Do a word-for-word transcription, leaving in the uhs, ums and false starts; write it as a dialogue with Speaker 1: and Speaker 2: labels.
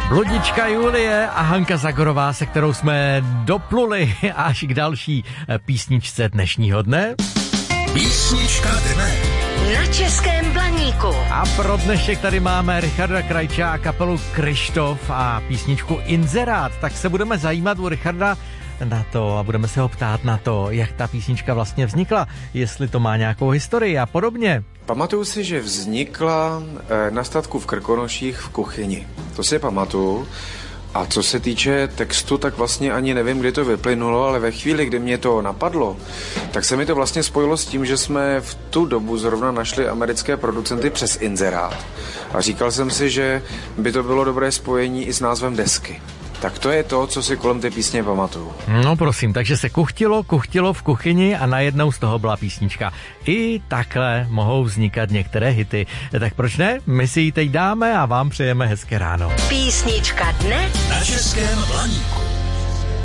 Speaker 1: Ludička Julie a Hanka Zagorová, se kterou jsme dopluli až k další písničce dnešního dne.
Speaker 2: Písnička dne
Speaker 3: na Českém Blaníku.
Speaker 1: A pro dnešek tady máme Richarda Krajča a kapelu Kryštof a písničku Inzerát. Tak se budeme zajímat u Richarda na to a budeme se ho ptát na to, jak ta písnička vlastně vznikla, jestli to má nějakou historii a podobně.
Speaker 4: Pamatuju si, že vznikla na statku v Krkonoších v kuchyni. To si pamatuju. A co se týče textu, tak vlastně ani nevím, kdy to vyplynulo, ale ve chvíli, kdy mě to napadlo, tak se mi to vlastně spojilo s tím, že jsme v tu dobu zrovna našli americké producenty přes Inzerát. A říkal jsem si, že by to bylo dobré spojení i s názvem desky. Tak to je to, co si kolem té písně pamatuju.
Speaker 1: No prosím, takže se kuchtilo, kuchtilo v kuchyni a najednou z toho byla písnička. I takhle mohou vznikat některé hity. Tak proč ne? My si ji teď dáme a vám přejeme hezké ráno.
Speaker 3: Písnička dne
Speaker 2: na Českém Blaníku.